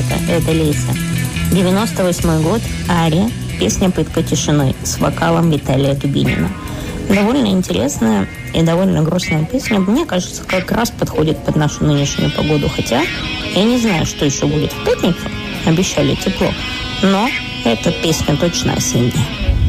это Лейса. 98 год, Ария, песня «Пытка тишиной» с вокалом Виталия Дубинина. Довольно интересная и довольно грустная песня. Мне кажется, как раз подходит под нашу нынешнюю погоду. Хотя я не знаю, что еще будет в пятницу. Обещали тепло. Но эта песня точно осенняя.